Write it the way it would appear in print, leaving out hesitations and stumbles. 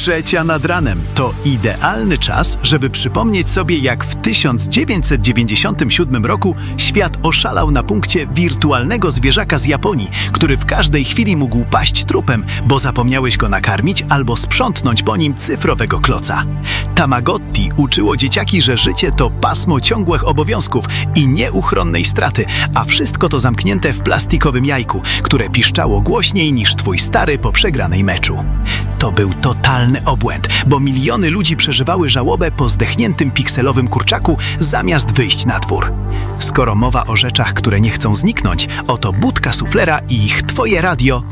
3 nad ranem to idealny czas, żeby przypomnieć sobie, jak w 1997 roku świat oszalał na punkcie wirtualnego zwierzaka z Japonii, który w każdej chwili mógł paść trupem, bo zapomniałeś go nakarmić albo sprzątnąć po nim cyfrowego kloca. Tamagotchi uczyło dzieciaki, że życie to pasmo ciągłych obowiązków i nieuchronnej straty, a wszystko to zamknięte w plastikowym jajku, które piszczało głośniej niż twój stary po przegranej meczu. To był totalny obłęd, bo miliony ludzi przeżywały żałobę po zdechniętym pikselowym kurczaku zamiast wyjść na dwór. Skoro mowa o rzeczach, które nie chcą zniknąć, oto Budka Suflera i ich Twoje radio